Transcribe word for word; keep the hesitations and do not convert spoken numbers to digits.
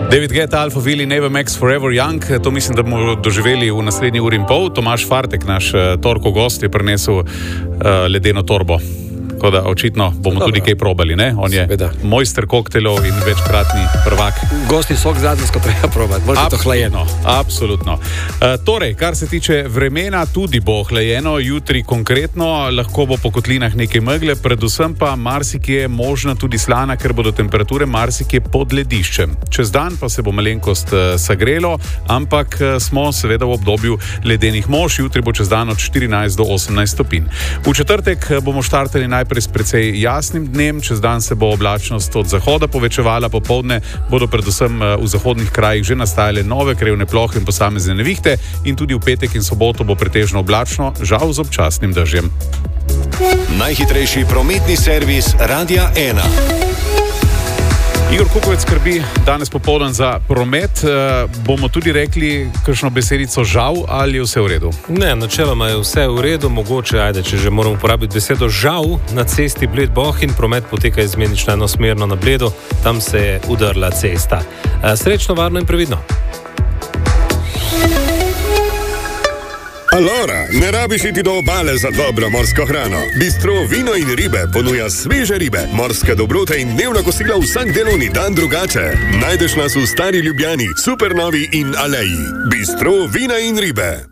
David Guetta, Alpha Willi, Never Max Forever Young, to mislim, da bomo doživeli v naslednji uri in pol. Tomaž Fartek, naš torko gost, je prinesel uh, ledeno torbo. Tako da očitno bomo Dobro. tudi kaj probali, ne? On je Sveda. mojster koktelov in večkratni prvak. Gosti sok zadnjsko treba probati, bolj je to hlajeno. Absolutno. E, torej, kar se tiče vremena, tudi bo hlajeno, jutri konkretno, lahko bo po kotlinah nekaj megle, predvsem pa marsikje možna tudi slana, ker bodo temperature marsikje pod lediščem. Čez dan pa se bo malenkost e, sagrelo, ampak e, smo seveda v obdobju ledenih mož, jutri bo čez dan od štirinajst do osemnajst stopinj. V četrtek bomo štartali najprej s precej jasnim dnem, čez dan se bo oblačnost od zahoda povečevala, popoldne bodo predvsem v zahodnih krajih že nastajale nove krevne plohe in posamezne nevihte in tudi v petek in soboto bo pretežno oblačno, žal z občasnim dežjem. Najhitrejši prometni servis Radia ena. Igor Kukovec skrbi danes popoldan za promet. E, bomo tudi rekli kakšno besedico žal ali je vse v redu? Ne, načeloma je vse v redu, mogoče, ajde, če že moramo uporabiti besedo žal, na cesti Bled Bohinj promet poteka izmenično enosmerno na Bledu, tam se je udrla cesta. E, srečno, varno in previdno. Alora, ne rabiš iti do obale za dobro morsko hrano. Bistro Vino in ribe ponuja sveže ribe, morske dobrote in dnevna kosila vsak delovni dan drugače. Najdeš nas v Stari Ljubljani, Supernovi in Aleji. Bistro Vina in ribe.